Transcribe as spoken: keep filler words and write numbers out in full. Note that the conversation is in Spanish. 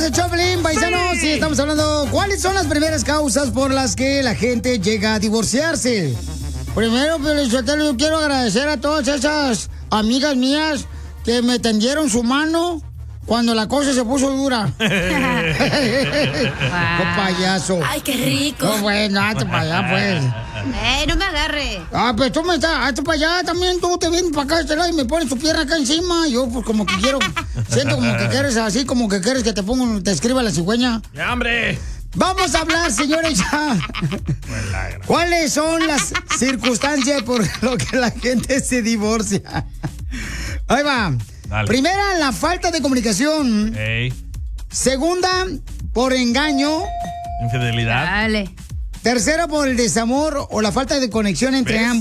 de Choplin, paisanos, Sí. y estamos hablando cuáles son las primeras causas por las que la gente llega a divorciarse. Primero, Felicitelo, yo quiero agradecer a todas esas amigas mías que me tendieron su mano cuando la cosa se puso dura. ¡Qué payaso! ¡Ay, qué rico! No, bueno, hazte para allá, pues. ¡Ey, no me agarre! Ah, pues tú me estás, hazte para allá también, tú te vienes para acá este lado y me pones tu pierna acá encima. Yo, pues, como que quiero, siento como que quieres así, como que quieres que te ponga, te escriba la cigüeña. ¡Ya, hombre! Vamos a hablar, señores, ya. ¿Cuáles son las circunstancias por lo que la gente se divorcia? Ahí va. Dale. Primera, la falta de comunicación. Ey. Segunda, por engaño. Infidelidad. Dale. Tercera, por el desamor o la falta de conexión entre ¿Ves? ambos.